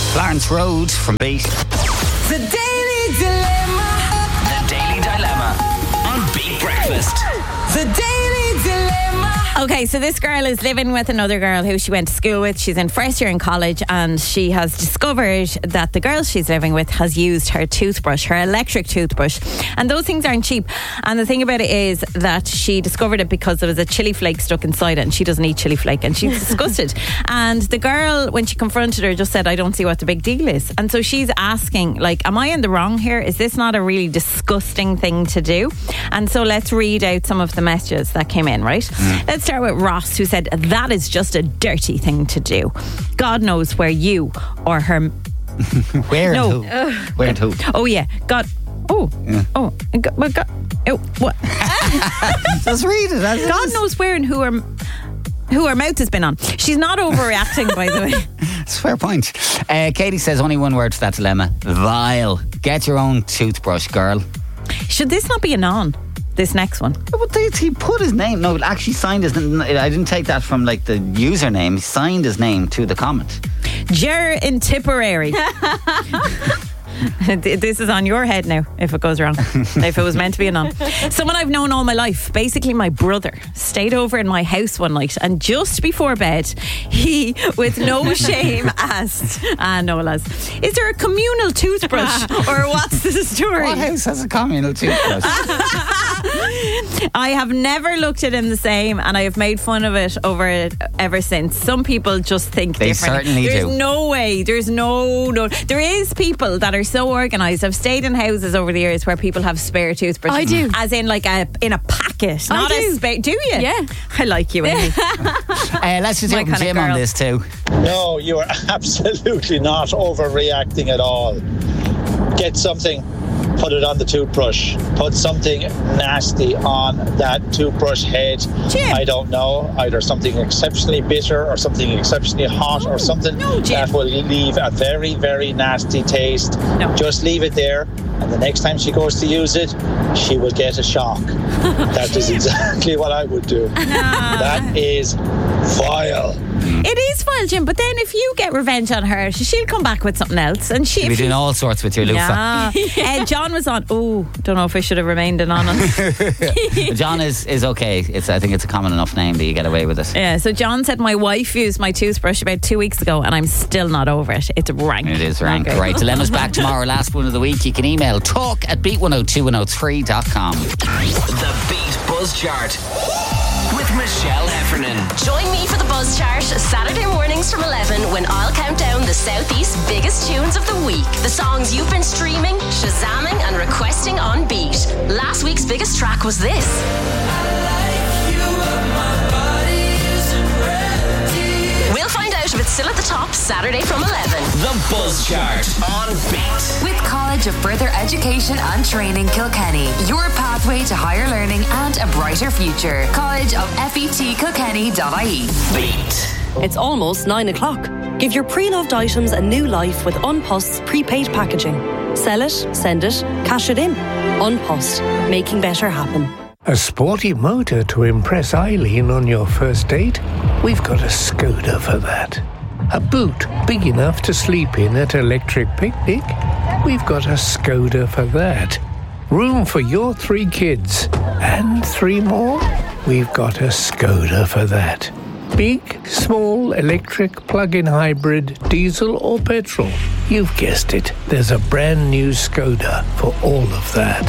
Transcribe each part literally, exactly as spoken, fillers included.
Clarence Road from Beat. The Daily Dilemma. The Daily Dilemma on Beat Breakfast. The Daily Dilemma. Okay, so this girl is living with another girl who she went to school with. She's in first year in college, and she has discovered that the girl she's living with has used her toothbrush, her electric toothbrush. And those things aren't cheap. And the thing about it is that she discovered it because there was a chili flake stuck inside it, and she doesn't eat chili flake, and she's disgusted. And the girl, when she confronted her, just said, I don't see what the big deal is. And so she's asking, like, am I in the wrong here? Is this not a really disgusting thing to do? And so let's read out some of the messages that came in, right? Mm. Let's start with Ross, who said, that is just a dirty thing to do. God knows where you or her... Where no. and who? Uh, where and who? Oh, yeah. God... Oh. Yeah. Oh. God, well, God, oh. What? Just read it. As God it knows where and who her... Who her mouth has been on. She's not overreacting, by the way. It's a fair point. Uh, Katie says only one word to that dilemma. Vile. Get your own toothbrush, girl. Should this not be a non? This next one. But he put his name. No, actually signed his. I didn't take that from like the username. He signed his name to the comment. Ger in Tipperary. This is on your head now if it goes wrong, if it was meant to be a non. Someone I've known all my life, basically my brother, stayed over in my house one night, and just before bed he, with no shame, asked, ah no lads, is there a communal toothbrush or what's the story? What house has a communal toothbrush? I have never looked at him the same, and I have made fun of it over it ever since. Some people just think they differently. Certainly there's do. no way there's no no there is people that are so organised. I've stayed in houses over the years where people have spare toothbrushes. I do. As in like a in a packet. Not I do. a spare. Do you? Yeah. I like you, Amy. uh, let's just hear from Jim on this too. No, you are absolutely not overreacting at all. Get something, put it on the toothbrush. Put something nasty on that toothbrush head. Jim. I don't know, either something exceptionally bitter or something exceptionally hot no, or something no, that will leave a very, very nasty taste. No. Just leave it there, and the next time she goes to use it, she will get a shock. That is exactly what I would do. No. That is vile. It is vile, Jim, but then if you get revenge on her, she'll come back with something else. And she, You'll be doing all sorts with your loofah. Yeah. uh, John was on. Oh, don't know if I should have remained anonymous. John is, is okay. It's I think it's a common enough name that you get away with it. Yeah, so John said my wife used my toothbrush about two weeks ago and I'm still not over it. It's rank. It is rank. Okay. Right, Dilemma's back tomorrow, last one of the week. You can email talk at beat one oh two one oh three dot com. The Beat Buzz Chart with Michelle Heffernan. Join me for the Buzz Chart Saturday mornings from eleven when I'll count down the Southeast's biggest tunes of the week. The songs you've been streaming, shazamming and requesting on Beat. Last week's biggest track was this. We'll find out if it's still at the top Saturday from eleven. The Buzz Chart on Beat. With College of Further Education and Training Kilkenny, your pathway to higher learning and a brighter future. College of Fet Kilkenny dot I E. Beat. It's almost nine o'clock. Give your pre-loved items a new life with Unpost's prepaid packaging. Sell it, send it, cash it in. Unpost, making better happen. A sporty motor to impress Eileen on your first date? We've got a Skoda for that. A boot big enough to sleep in at Electric Picnic? We've got a Skoda for that. Room for your three kids and three more? We've got a Skoda for that. Big, small, electric, plug-in hybrid, diesel or petrol? You've guessed it. There's a brand new Skoda for all of that.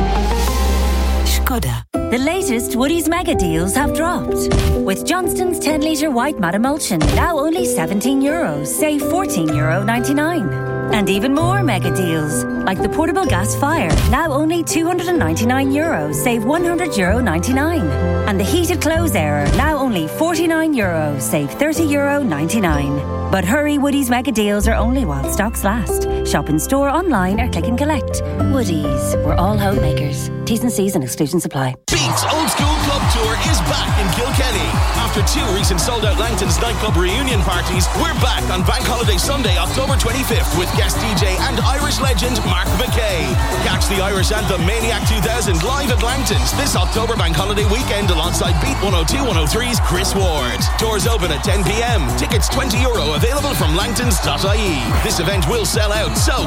Skoda. The latest Woodies mega deals have dropped. With Johnston's ten litre white matte emulsion, now only seventeen euros, save fourteen euro ninety-nine. And even more mega deals, like the portable gas fire, now only two hundred ninety-nine euros, save one hundred euro ninety-nine. And the heated clothes error, now only forty-nine euros, save thirty euro ninety-nine. But hurry, Woodies mega deals are only while stocks last. Shop in store, online or click and collect. Woodies, we're all homemakers. T's and C's and exclusions apply. Beat's Old School Club Tour is back in Kilkenny. After two recent sold-out Langton's nightclub reunion parties, we're back on Bank Holiday Sunday, October twenty-fifth with guest D J and Irish legend Mark McKay. Catch the Irish anthem Maniac two thousand live at Langton's this October Bank Holiday weekend alongside Beat one oh two one oh three's Chris Ward. Doors open at ten p.m. Tickets twenty euro a Available from langtons dot I E. This event will sell out, so